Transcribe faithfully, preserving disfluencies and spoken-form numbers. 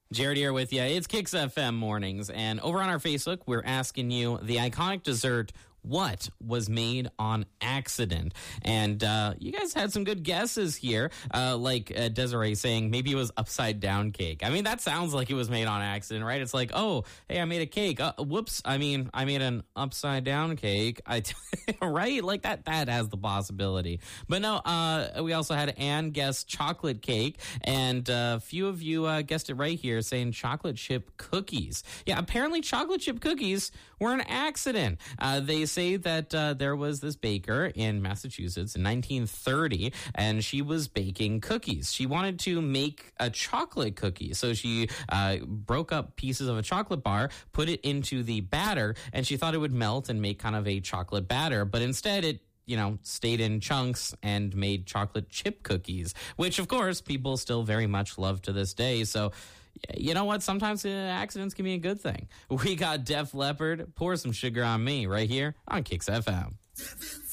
Jared here with you. It's Kicks F M mornings, and over on our Facebook, we're asking you the iconic dessert. What was made on accident? And uh, you guys had some good guesses here, uh, like uh, Desiree saying maybe it was upside down cake. I mean, that sounds like it was made on accident, right? It's like, oh, hey, I made a cake. Uh, whoops, I mean, I made an upside down cake. I t- right? Like that, that has the possibility. But no, uh, we also had Anne guess chocolate cake, and uh, a few of you uh, guessed it right here, saying chocolate chip cookies. Yeah, apparently chocolate chip cookies were an accident. Uh, they say that uh, there was this baker in Massachusetts in nineteen thirty, and she was baking cookies. She wanted to make a chocolate cookie, so she uh, broke up pieces of a chocolate bar, put it into the batter, and she thought it would melt and make kind of a chocolate batter, but instead it you know, stayed in chunks and made chocolate chip cookies, which, of course, people still very much love to this day. So, you know what? Sometimes uh, accidents can be a good thing. We got Def Leppard, Pour Some Sugar on Me, right here on Kicks F M.